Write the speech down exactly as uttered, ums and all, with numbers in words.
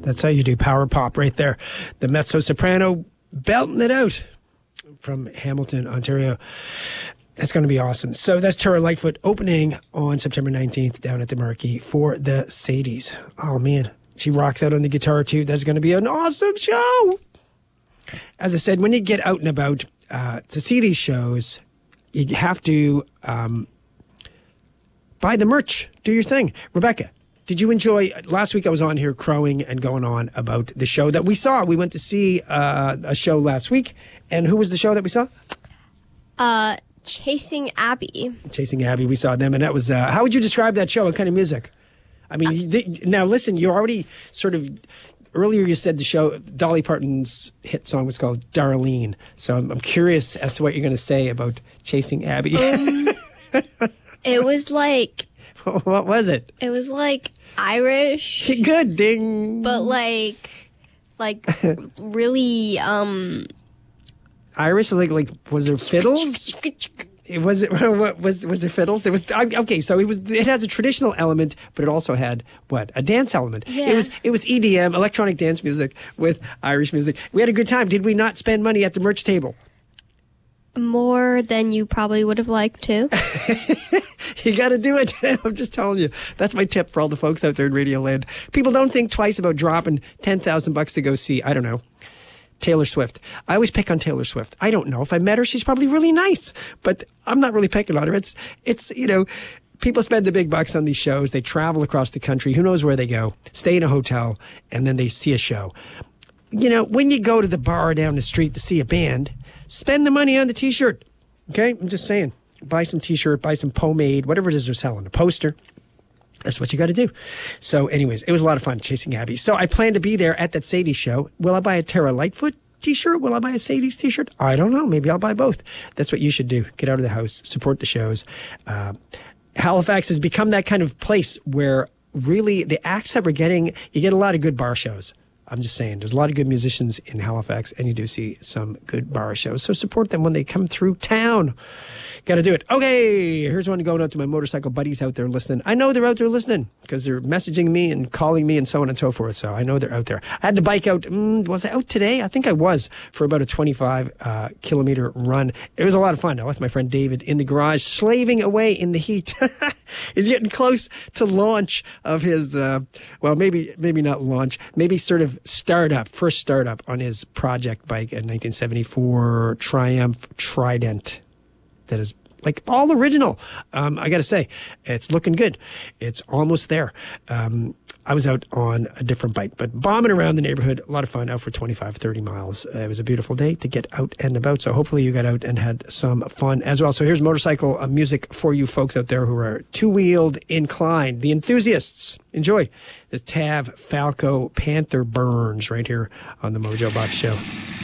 That's how you do power pop right there. The mezzo-soprano belting it out from Hamilton, Ontario. That's going to be awesome. So that's Tara Lightfoot opening on September nineteenth down at the Marquee for the Sadies. Oh, man. She rocks out on the guitar, too. That's going to be an awesome show. As I said, when you get out and about uh, to see these shows, you have to um, buy the merch. Do your thing. Rebecca, did you enjoy, last week I was on here crowing and going on about the show that we saw. We went to see uh, a show last week. And who was the show that we saw? Uh, Chasing Abby. Chasing Abby, we saw them. And that was, uh, how would you describe that show? What kind of music? I mean, uh, you, they, now listen, you already sort of, earlier you said the show, Dolly Parton's hit song was called Darlene. So I'm, I'm curious as to what you're going to say about Chasing Abby. Um, it was like... What was it? It was like Irish. Good, ding. But like, like really, um... Irish, like like was there fiddles? It was it what was was there fiddles? It was okay. So it was. It has a traditional element, but it also had what a dance element. Yeah. It was it was E D M, electronic dance music with Irish music. We had a good time. Did we not spend money at the merch table? More than you probably would have liked to. You got to do it. I'm just telling you. That's my tip for all the folks out there in Radio Land. People don't think twice about dropping ten thousand bucks to go see. I don't know. Taylor Swift. I always pick on Taylor Swift. I don't know. If I met her, she's probably really nice, but I'm not really picking on her. It's, it's, you know, people spend the big bucks on these shows. They travel across the country. Who knows where they go? Stay in a hotel, and then they see a show. You know, when you go to the bar down the street to see a band, spend the money on the T-shirt. Okay? I'm just saying. Buy some T-shirt, buy some pomade, whatever it is they're selling, a poster. That's what you got to do. So anyways, it was a lot of fun chasing Abby. So I plan to be there at that Sadie show. Will I buy a Tara Lightfoot T-shirt? Will I buy a Sadie's T-shirt? I don't know. Maybe I'll buy both. That's what you should do. Get out of the house, support the shows. Uh, Halifax has become that kind of place where really the acts that we're getting, you get a lot of good bar shows. I'm just saying, there's a lot of good musicians in Halifax, and you do see some good bar shows. So support them when they come through town. Got to do it. Okay, here's one going out to my motorcycle buddies out there listening. I know they're out there listening because they're messaging me and calling me and so on and so forth. So I know they're out there. I had the bike out. Mm, was I out today? I think I was for about a twenty-five uh, kilometer run. It was a lot of fun. I left my friend David in the garage, slaving away in the heat. He's getting close to launch of his, uh, well, maybe maybe not launch, maybe sort of startup, first startup on his project bike, a nineteen seventy-four Triumph Trident. That is like all original. Um, I got to say, it's looking good. It's almost there. Um, I was out on a different bike, but bombing around the neighborhood, a lot of fun, out for twenty-five, thirty miles. Uh, it was a beautiful day to get out and about. So hopefully you got out and had some fun as well. So here's motorcycle uh, music for you folks out there who are two-wheeled inclined, the enthusiasts. Enjoy. The Tav Falco Panther Burns right here on the Mojo Box Show.